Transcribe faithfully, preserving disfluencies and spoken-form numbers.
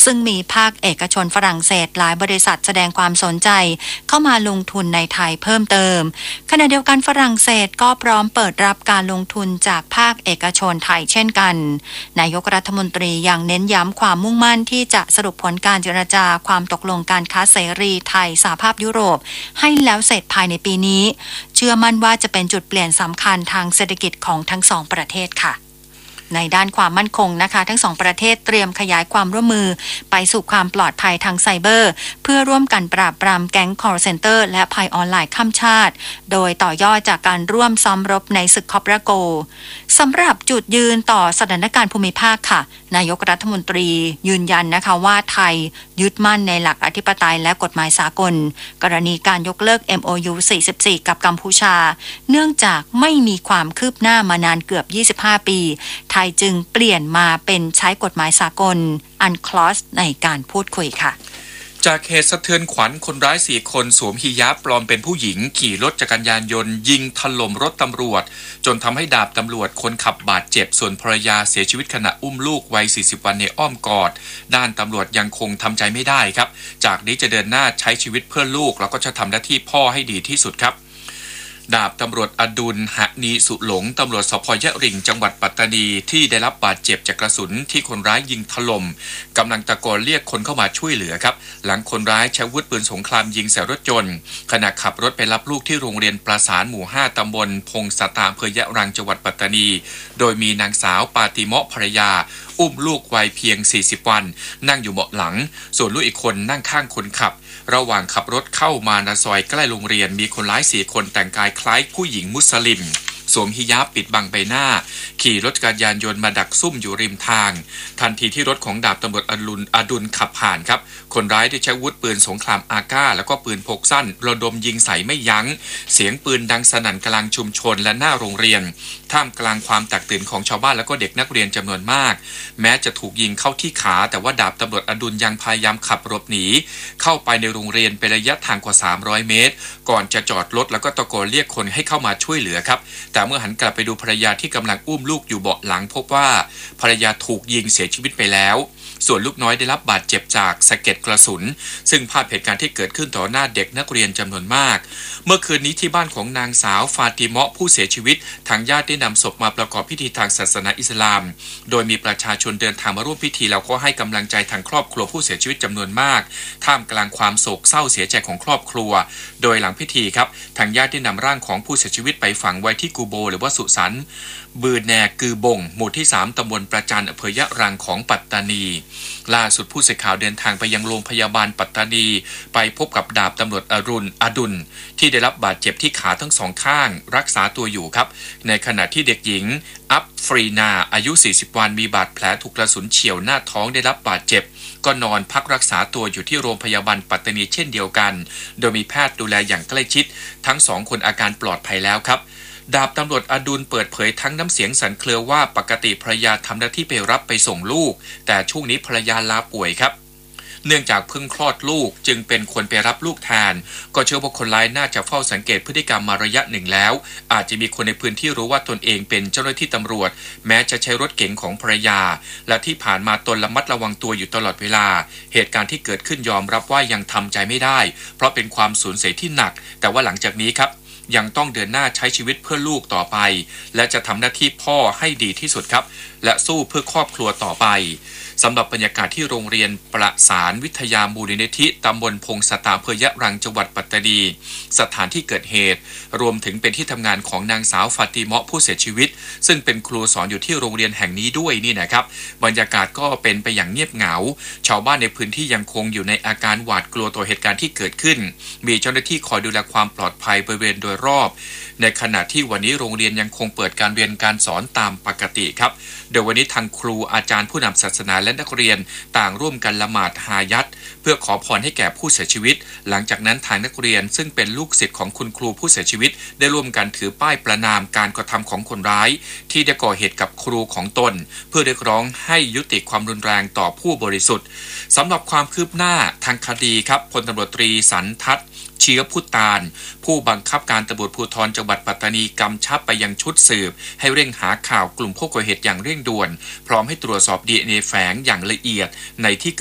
ซึ่งมีภาคเอกชนฝรั่งเศสหลายบริษัทแสดงความสนใจเข้ามาลงทุนในไทยเพิ่มเติมขณะเดียวกันฝรั่งเศสก็พร้อมเปิดรับการลงทุนจากภาคเอกชนไทยเช่นกันนายกรัฐมนตรียังเน้นย้ำความมุ่งมั่นที่จะสรุปผลการเจรจาความตกลงการค้าเสรีไทยสหภาพยุโรปให้แล้วเสร็จภายในปีนี้เชื่อมั่นว่าจะเป็นจุดเปลี่ยนสำคัญทางเศรษฐกิจของทั้งสองประเทศค่ะในด้านความมั่นคงนะคะทั้งสองประเทศเตรียมขยายความร่วมมือไปสู่ความปลอดภัยทางไซเบอร์เพื่อร่วมกันปราบปรามแก๊ง call center และภัยออนไลน์ข้ามชาติโดยต่อยอดจากการร่วมซ้อมรบในศึกคอปราโกสำหรับจุดยืนต่อสถานการณ์ภูมิภาคค่ะนายกรัฐมนตรียืนยันนะคะว่าไทยยึดมั่นในหลักอธิปไตยและกฎหมายสากลกรณีการยกเลิก เอ็ม โอ ยู สี่สิบสี่ กับกัมพูชาเนื่องจากไม่มีความคืบหน้ามานานเกือบยี่สิบห้าปีไทยจึงเปลี่ยนมาเป็นใช้กฎหมายสากล อันคลอสในการพูดคุยค่ะจากเหตุสะเทือนขวัญคนร้ายสี่คนสวมฮิญาบปลอมเป็นผู้หญิงขี่รถจักรยานยนต์ยิงถล่มรถตำรวจจนทำให้ดาบตำรวจคนขับบาดเจ็บส่วนภรรยาเสียชีวิตขณะอุ้มลูกวัยสี่สิบวันในอ้อมกอดด้านตำรวจยังคงทำใจไม่ได้ครับจากนี้จะเดินหน้าใช้ชีวิตเพื่อลูกแล้วก็จะทำหน้าที่พ่อให้ดีที่สุดครับดาบตำรวจอดุลหนีสุหลงตำรวจสภ.ยะริงจังหวัดปัตตานีที่ได้รับบาดเจ็บจากกระสุนที่คนร้ายยิงถล่มกำลังตะโกนเรียกคนเข้ามาช่วยเหลือครับหลังคนร้ายใช้อาวุธปืนสงครามยิงใส่รถยนต์ขณะขับรถไปรับลูกที่โรงเรียนประสานหมู่ห้าตำบลพงศตาอำเภอยะรังจังหวัดปัตตานีโดยมีนางสาวปาติเมาะภรรยาอุ้มลูกวัยเพียงสี่สิบวันนั่งอยู่เบาะหลังส่วนลูกอีกคนนั่งข้างคนขับระหว่างขับรถเข้ามาในซอยใกล้โรงเรียนมีคนร้ายสี่คนแต่งกายคล้ายผู้หญิงมุสลิมสวมฮิญาบปิดบังใบหน้าขี่รถจักรยานยนต์มาดักซุ่มอยู่ริมทางทันทีที่รถของดาบตำรวจอดุลอดุลขับผ่านครับคนร้ายได้ใช้อาวุธปืนสงครามอาก้าแล้วก็ปืนพกสั้นระดมยิงใส่ไม่ยั้งเสียงปืนดังสนั่นกลางชุมชนและหน้าโรงเรียนท่ามกลางความแตกตื่นของชาวบ้านและก็เด็กนักเรียนจำนวนมากแม้จะถูกยิงเข้าที่ขาแต่ว่าดาบตำรวจอดุลยังพยายามขับหลบหนีเข้าไปในโรงเรียนเป็นระยะทางกว่าสามร้อยเมตรก่อนจะจอดรถแล้วก็ตะโกนเรียกคนให้เข้ามาช่วยเหลือครับแต่เมื่อหันกลับไปดูภรรยาที่กำลังอุ้มลูกอยู่เบาะหลังพบว่าภรรยาถูกยิงเสียชีวิตไปแล้วส่วนลูกน้อยได้รับบาดเจ็บจากสะเก็ดกระสุนซึ่งภาพเหตุการณ์ที่เกิดขึ้นต่อหน้าเด็กนักเรียนจำนวนมากเมื่อคืนนี้ที่บ้านของนางสาวฟาติเมาะผู้เสียชีวิตทางญาติได้นำศพมาประกอบพิธีทางศาสนาอิสลามโดยมีประชาชนเดินทางมาร่วมพิธีแล้วก็ให้กำลังใจทางครอบครัวผู้เสียชีวิตจำนวนมากท่ามกลางความโศกเศร้าเสียใจของครอบครัวโดยหลังพิธีครับทางญาติได้นำร่างของผู้เสียชีวิตไปฝังไว้ที่กูโบหรือว่าสุสานบือแนกือบงหมู่ที่สามตำบลประจันอำเภอยะรังของปัตตานีล่าสุดผู้สื่อข่าวเดินทางไปยังโรงพยาบาลปัตตานีไปพบกับดาบตำรวจอรุณอดุลที่ได้รับบาดเจ็บที่ขาทั้งสองข้างรักษาตัวอยู่ครับในขณะที่เด็กหญิงอัฟฟรีนาอายุสี่สิบวันมีบาดแผลถูกกระสุนเฉี่ยวหน้าท้องได้รับบาดเจ็บก็นอนพักรักษาตัวอยู่ที่โรงพยาบาลปัตตานีเช่นเดียวกันโดยมีแพทย์ดูแลอย่างใกล้ชิดทั้งสองคนอาการปลอดภัยแล้วครับดาบตำรวจอดุลเปิดเผยทั้งน้ำเสียงสั่นเครือว่าปกติภรรยาทำหน้าที่ไปรับไปส่งลูกแต่ช่วงนี้ภรรยาลาป่วยครับเนื่องจากเพิ่งคลอดลูกจึงเป็นคนไปรับลูกแทนก็เชื่อว่าคนร้ายน่าจะเฝ้าสังเกตพฤติกรรมมาระยะหนึ่งแล้วอาจจะมีคนในพื้นที่รู้ว่าตนเองเป็นเจ้าหน้าที่ตำรวจแม้จะใช้รถเก๋งของภรรยาและที่ผ่านมาตนระมัดระวังตัวอยู่ตลอดเวลาเหตุการณ์ที่เกิดขึ้นยอมรับว่ายังทำใจไม่ได้เพราะเป็นความสูญเสียที่หนักแต่ว่าหลังจากนี้ครับยังต้องเดินหน้าใช้ชีวิตเพื่อลูกต่อไปและจะทำหน้าที่พ่อให้ดีที่สุดครับและสู้เพื่อครอบครัวต่อไปสำหรับบรรยากาศที่โรงเรียนประสานวิทยามูลนิธิตำบลพงศตาอำเภอยะรังจังหวัดปัตตานีสถานที่เกิดเหตุรวมถึงเป็นที่ทำงานของนางสาวฟาติเมาะผู้เสียชีวิตซึ่งเป็นครูสอนอยู่ที่โรงเรียนแห่งนี้ด้วยนี่นะครับบรรยากาศก็เป็นไปอย่างเงียบเหงาชาวบ้านในพื้นที่ยังคงอยู่ในอาการหวาดกลัวต่อเหตุการณ์ที่เกิดขึ้นมีเจ้าหน้าที่คอยดูแลความปลอดภัยบริเวณโดยรอบในขณะที่วันนี้โรงเรียนยังคงเปิดการเรียนการสอนตามปกติครับโดยวันนี้ทางครูอาจารย์ผู้นำศาสนาและนักเรียนต่างร่วมกันละหมาดฮายัตเพื่อขอพรให้แก่ผู้เสียชีวิตหลังจากนั้นทางนักเรียนซึ่งเป็นลูกศิษย์ของคุณครูผู้เสียชีวิตได้ร่วมกันถือป้ายประณามการกระทำของคนร้ายที่ได้ก่อเหตุกับครูของตนเพื่อเรียกร้องให้ยุติความรุนแรงต่อผู้บริสุทธิ์สำหรับความคืบหน้าทางคดีครับพลตำรวจตรีสันทัศน์เชื้อพุตานผู้บังคับการตำรวจภูธรจังหวัดปัตตานีกำชับไปยังชุดสืบให้เร่งหาข่าวกลุ่มผู้ก่อเหตุอย่างเร่งด่วนพร้อมให้ตรวจสอบ ดี เอ็น เอ แฝงอย่างละเอียดในที่